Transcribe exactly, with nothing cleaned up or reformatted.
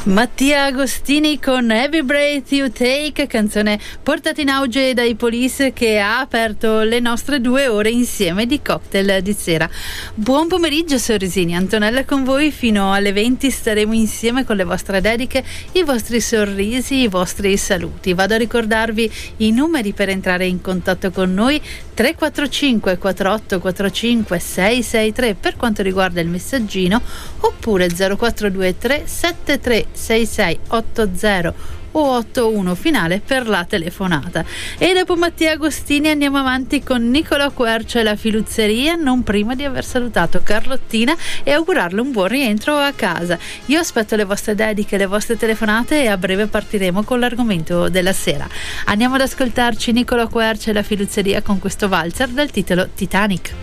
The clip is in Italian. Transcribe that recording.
Mattia Agostini con Every Breath You Take, canzone portata in auge dai Police, che ha aperto le nostre due ore insieme di cocktail di sera. Buon pomeriggio sorrisini, Antonella con voi fino alle venti, staremo insieme con le vostre dediche, i vostri sorrisi, i vostri saluti. Vado a ricordarvi i numeri per entrare in contatto con noi: tre quattro cinque quattro otto quattro cinque sei sei tre per quanto riguarda il messaggino, oppure zero quattro due tre sette tre sei sei otto zero o ottantuno finale per la telefonata. E dopo Mattia Agostini andiamo avanti con Nicola Quercia e la Filuzzeria, non prima di aver salutato Carlottina e augurarle un buon rientro a casa. Io aspetto le vostre dediche, le vostre telefonate, e a breve partiremo con l'argomento della sera. Andiamo ad ascoltarci Nicola Quercia e la Filuzzeria con questo valzer dal titolo Titanic.